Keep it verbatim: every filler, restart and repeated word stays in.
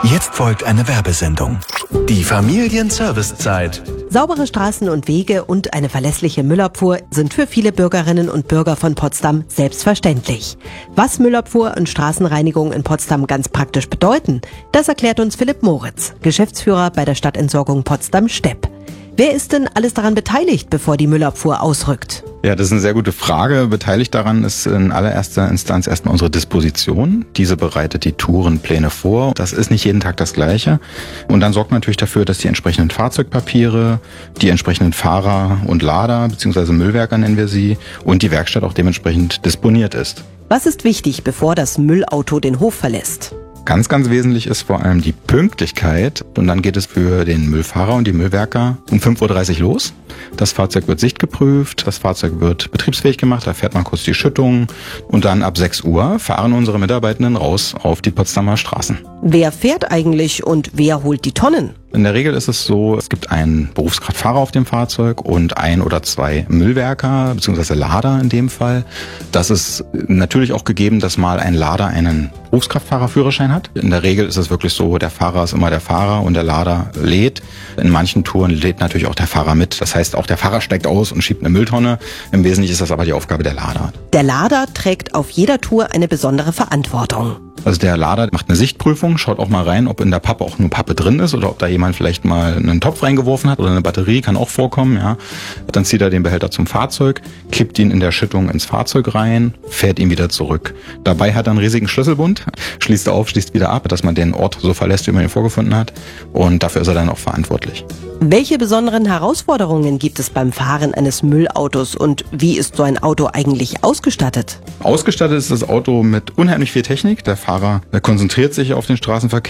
Jetzt folgt eine Werbesendung. Die Familienservicezeit. Saubere Straßen und Wege und eine verlässliche Müllabfuhr sind für viele Bürgerinnen und Bürger von Potsdam selbstverständlich. Was Müllabfuhr und Straßenreinigung in Potsdam ganz praktisch bedeuten, das erklärt uns Philipp Moritz, Geschäftsführer bei der Stadtentsorgung Potsdam-Stepp. Wer ist denn alles daran beteiligt, bevor die Müllabfuhr ausrückt? Ja, das ist eine sehr gute Frage. Beteiligt daran ist in allererster Instanz erstmal unsere Disposition. Diese bereitet die Tourenpläne vor. Das ist nicht jeden Tag das Gleiche. Und dann sorgt man natürlich dafür, dass die entsprechenden Fahrzeugpapiere, die entsprechenden Fahrer und Lader bzw. Müllwerker nennen wir sie, und die Werkstatt auch dementsprechend disponiert ist. Was ist wichtig, bevor das Müllauto den Hof verlässt? Ganz, ganz wesentlich ist vor allem die Pünktlichkeit. Und dann geht es für den Müllfahrer und die Müllwerker um fünf Uhr dreißig los. Das Fahrzeug wird sichtgeprüft, das Fahrzeug wird betriebsfähig gemacht, da fährt man kurz die Schüttung. Und dann ab sechs Uhr fahren unsere Mitarbeitenden raus auf die Potsdamer Straßen. Wer fährt eigentlich und wer holt die Tonnen? In der Regel ist es so, es gibt einen Berufskraftfahrer auf dem Fahrzeug und ein oder zwei Müllwerker bzw. Lader in dem Fall. Das ist natürlich auch gegeben, dass mal ein Lader einen Berufskraftfahrerführerschein hat. In der Regel ist es wirklich so, der Fahrer ist immer der Fahrer und der Lader lädt. In manchen Touren lädt natürlich auch der Fahrer mit. Das heißt, auch der Fahrer steigt aus und schiebt eine Mülltonne. Im Wesentlichen ist das aber die Aufgabe der Lader. Der Lader trägt auf jeder Tour eine besondere Verantwortung. Also der Lader macht eine Sichtprüfung, schaut auch mal rein, ob in der Pappe auch nur Pappe drin ist oder ob da jemand vielleicht mal einen Topf reingeworfen hat oder eine Batterie, kann auch vorkommen. Ja. Dann zieht er den Behälter zum Fahrzeug, kippt ihn in der Schüttung ins Fahrzeug rein, fährt ihn wieder zurück. Dabei hat er einen riesigen Schlüsselbund, schließt auf, schließt wieder ab, dass man den Ort so verlässt, wie man ihn vorgefunden hat. Und dafür ist er dann auch verantwortlich. Welche besonderen Herausforderungen gibt es beim Fahren eines Müllautos und wie ist so ein Auto eigentlich ausgestattet? Ausgestattet ist das Auto mit unheimlich viel Technik. Der Fahrer konzentriert sich auf den Straßenverkehr.